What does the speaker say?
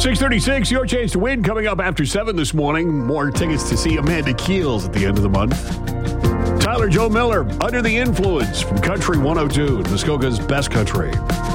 6:36, your chance to win coming up after 7 this morning. More tickets to see Amanda Keels at the end of the month. Tyler Joe Miller, Under the Influence from Country 102, Muskoka's best country.